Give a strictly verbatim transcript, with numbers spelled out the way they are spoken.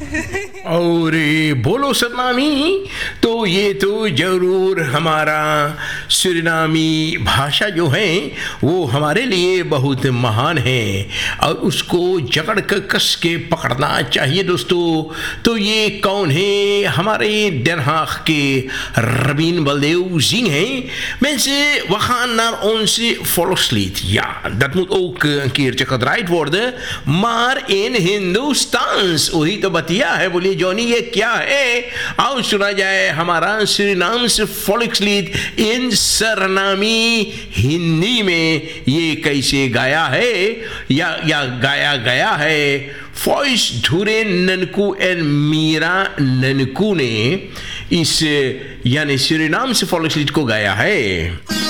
और बोलो सरनामी, तो ये तो जरूर हमारा सुरिनामी भाषा जो है वो हमारे लिए बहुत महान है और उसको जकड़ कर कस के पकड़ना चाहिए दोस्तों। तो ये कौन है? हमारे Den Haag के Rabin Baldew zingen. Mensen, we gaan naar onze volkslied. Ja, dat moet ook een keertje gedraaid worden, maar in Hindoestaans. ओही तो बतिया है, बोलिए जॉनी ये क्या है? आओ सुना जाए हमारा सूरीनाम से फोलिक्सलीट इन सरनामी हिंदी में ये कैसे गाया है या या गाया गया है। फॉइस धुरे ननकू एंड मीरा ननकू ने इस यानी सूरीनाम से फोलिक्सलीट को गाया है।